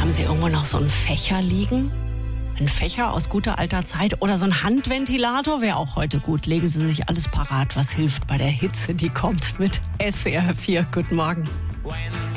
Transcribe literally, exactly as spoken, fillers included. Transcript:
Haben Sie irgendwo noch so einen Fächer liegen? Ein Fächer aus guter alter Zeit oder so ein Handventilator wäre auch heute gut. Legen Sie sich alles parat, was hilft bei der Hitze, die kommt mit S W R vier. Guten Morgen.